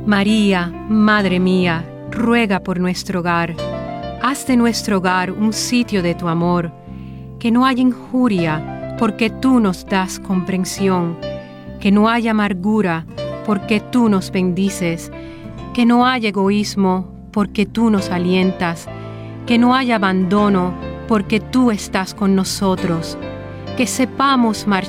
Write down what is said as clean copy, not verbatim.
María, Madre mía, ruega por nuestro hogar. Haz de nuestro hogar un sitio de tu amor. Que no haya injuria, porque tú nos das comprensión. Que no haya amargura, porque tú nos bendices. Que no haya egoísmo, porque tú nos alientas. Que no haya abandono, porque tú estás con nosotros. Que sepamos marchar